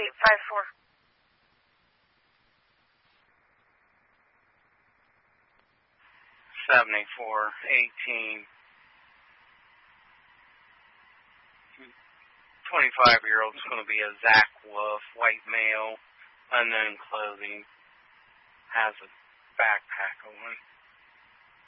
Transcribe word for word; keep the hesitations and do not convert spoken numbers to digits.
eight five four. seventy-four eighteen. twenty-five-year-old's going to be a Zach Wolf, white male, unknown clothing, has a backpack on.